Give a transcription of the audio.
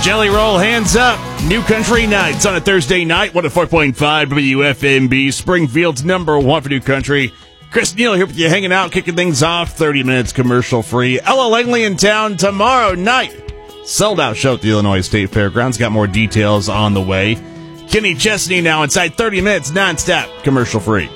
Jelly Roll, Hands Up, New Country Nights on a Thursday night, 104.5 WFMB, Springfield's number one for New Country. Chris Neal here with you, hanging out, kicking things off, 30 minutes commercial-free. Ella Langley in town tomorrow night. Sold-out show at the Illinois State Fairgrounds. Got more details on the way. Kenny Chesney now inside 30 minutes, non-stop, commercial-free.